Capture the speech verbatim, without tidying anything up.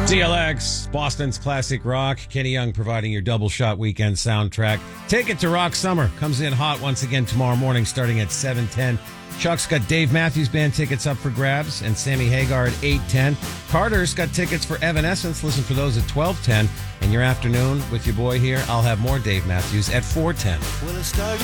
D L X, Boston's classic rock. Kenny Young providing your double shot weekend soundtrack. Take It to Rock Summer comes in hot once again tomorrow morning starting at seven ten. Chuck's got Dave Matthews Band tickets up for grabs and Sammy Hagar at eight ten. Carter's got tickets for Evanescence. Listen for those at twelve ten. And your afternoon with your boy here, I'll have more Dave Matthews at four ten. Well, it started